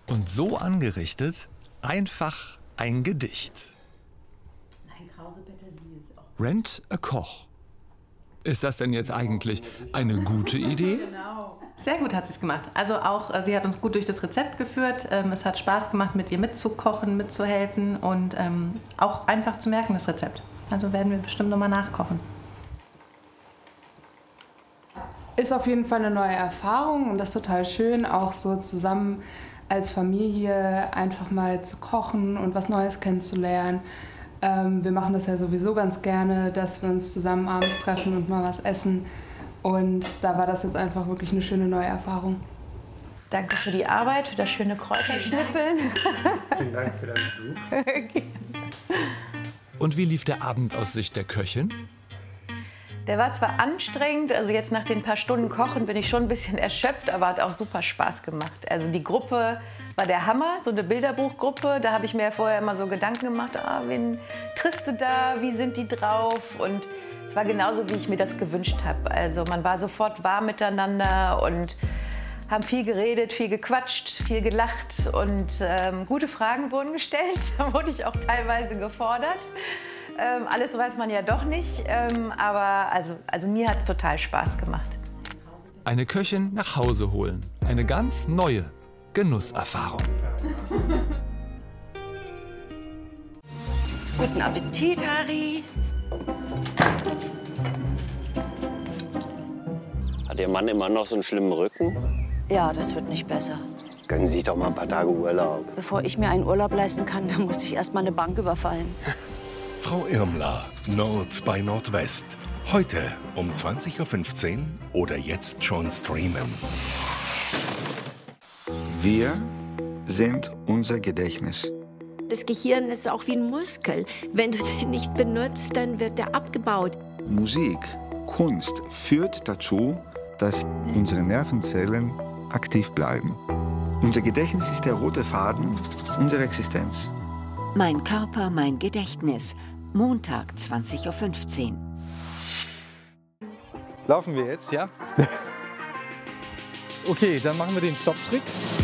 Und so angerichtet einfach ein Gedicht. Nein, Krause Petersilie ist auch. Rent a Koch. Ist das denn jetzt eigentlich eine gute Idee? Genau. Sehr gut hat sie es gemacht. Also auch, sie hat uns gut durch das Rezept geführt. Es hat Spaß gemacht, mit ihr mitzukochen, mitzuhelfen und auch einfach zu merken, das Rezept. Also werden wir bestimmt nochmal nachkochen. Ist auf jeden Fall eine neue Erfahrung und das ist total schön, auch so zusammen als Familie einfach mal zu kochen und was Neues kennenzulernen. Wir machen das ja sowieso ganz gerne, dass wir uns zusammen abends treffen und mal was essen. Und da war das jetzt einfach wirklich eine schöne neue Erfahrung. Danke für die Arbeit, für das schöne Kräuterschnippeln. Vielen Dank für deinen Besuch. Und wie lief der Abend aus Sicht der Köchin? Der war zwar anstrengend, also jetzt nach den paar Stunden Kochen bin ich schon ein bisschen erschöpft, aber hat auch super Spaß gemacht. Also die Gruppe war der Hammer, so eine Bilderbuchgruppe. Da habe ich mir vorher immer so Gedanken gemacht, wen triffst du da, wie sind die drauf? Und es war genauso, wie ich mir das gewünscht habe. Also man war sofort warm miteinander und haben viel geredet, viel gequatscht, viel gelacht und gute Fragen wurden gestellt. Da wurde ich auch teilweise gefordert. Alles weiß man ja doch nicht, aber also mir hat es total Spaß gemacht. Eine Köchin nach Hause holen. Eine ganz neue Genusserfahrung. Guten Appetit, Harry. Hat Ihr Mann immer noch so einen schlimmen Rücken? Ja, das wird nicht besser. Gönnen Sie sich doch mal ein paar Tage Urlaub. Bevor ich mir einen Urlaub leisten kann, dann muss ich erst mal eine Bank überfallen. Frau Irmler, Nord bei Nordwest. Heute um 20:15 Uhr oder jetzt schon streamen. Wir sind unser Gedächtnis. Das Gehirn ist auch wie ein Muskel. Wenn du den nicht benutzt, dann wird er abgebaut. Musik, Kunst führt dazu, dass unsere Nervenzellen aktiv bleiben. Unser Gedächtnis ist der rote Faden unserer Existenz. Mein Körper, mein Gedächtnis. Montag, 20:15 Uhr. Laufen wir jetzt, ja? Okay, dann machen wir den Stopptrick.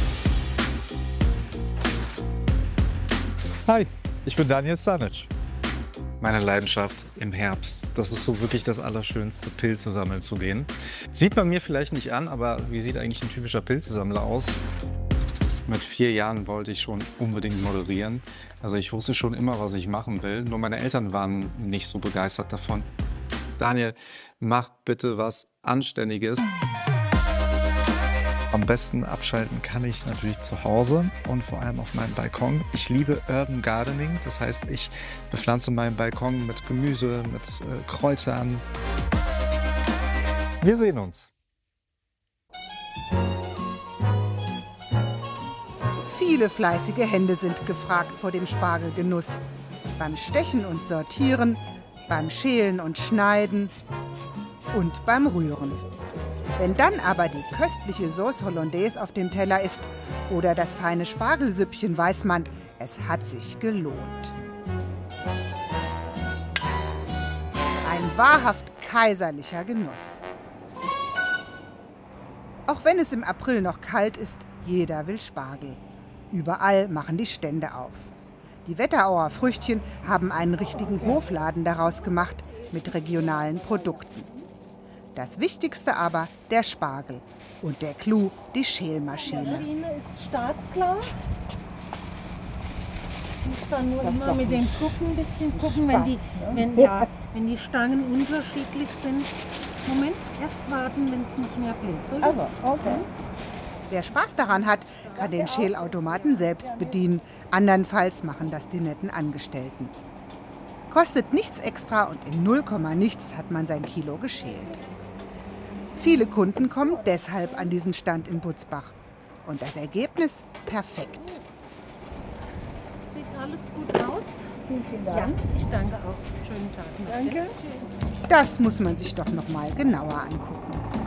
Hi, ich bin Daniel Stanic. Meine Leidenschaft im Herbst. Das ist so wirklich das Allerschönste, Pilze sammeln zu gehen. Sieht man mir vielleicht nicht an, aber wie sieht eigentlich ein typischer Pilzesammler aus? Mit 4 Jahren wollte ich schon unbedingt moderieren. Also ich wusste schon immer, was ich machen will. Nur meine Eltern waren nicht so begeistert davon. Daniel, mach bitte was Anständiges. Am besten abschalten kann ich natürlich zu Hause und vor allem auf meinem Balkon. Ich liebe Urban Gardening, das heißt, ich bepflanze meinen Balkon mit Gemüse, mit Kräutern. Wir sehen uns. Viele fleißige Hände sind gefragt vor dem Spargelgenuss. Beim Stechen und Sortieren, beim Schälen und Schneiden und beim Rühren. Wenn dann aber die köstliche Sauce Hollandaise auf dem Teller ist oder das feine Spargelsüppchen, weiß man, es hat sich gelohnt. Ein wahrhaft kaiserlicher Genuss. Auch wenn es im April noch kalt ist, jeder will Spargel. Überall machen die Stände auf. Die Wetterauer Früchtchen haben einen richtigen Hofladen daraus gemacht mit regionalen Produkten. Das Wichtigste aber der Spargel und der Clou die Schälmaschine. Die Maschine ist startklar. Ich muss dann nur immer mit dem Gucken ein bisschen gucken, wenn die Stangen unterschiedlich sind. Moment, erst warten, wenn es nicht mehr blinkt. So also, okay. Wer Spaß daran hat, kann den Schälautomaten selbst bedienen. Andernfalls machen das die netten Angestellten. Kostet nichts extra und in 0, nichts hat man sein Kilo geschält. Viele Kunden kommen deshalb an diesen Stand in Butzbach. Und das Ergebnis perfekt. Sieht alles gut aus? Vielen Dank. Ja, ich danke auch. Schönen Tag noch. Danke. Das muss man sich doch noch mal genauer angucken.